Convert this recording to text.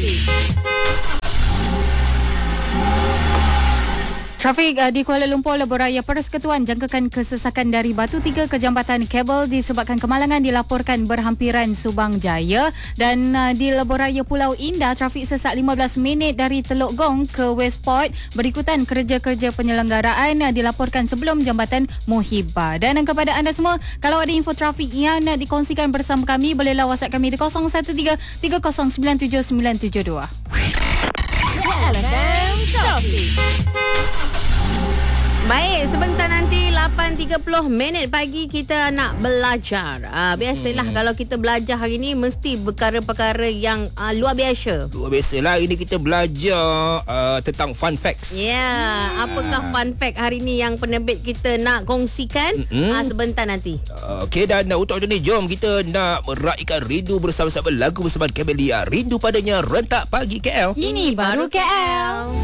Trafik di Kuala Lumpur Lebuh Raya Persekutuan jangkakan kesesakan dari Batu 3 ke Jambatan Kabel disebabkan kemalangan dilaporkan berhampiran Subang Jaya, dan di Lebuh Raya Pulau Indah trafik sesak 15 minit dari Teluk Gong ke Westport berikutan kerja-kerja penyelenggaraan dilaporkan sebelum Jambatan Muhibah. Dan kepada anda semua, kalau ada info trafik yang nak dikongsikan bersama kami, bolehlah WhatsApp kami di 013 3097 972. LFM Traffic. Baik, sebentar nanti 8.30 minit pagi kita nak belajar. Biasalah kalau kita belajar hari ni mesti perkara-perkara yang luar biasa. Luar biasa lah. Ini kita belajar tentang fun facts. Ya, apakah fun fact hari ni yang penerbit kita nak kongsikan? Sebentar nanti. Okey, dan untuk ini jom kita nak meraihkan rindu bersama-sama lagu bersama Camelia. Rindu padanya rentak pagi KL. Ini baru KL.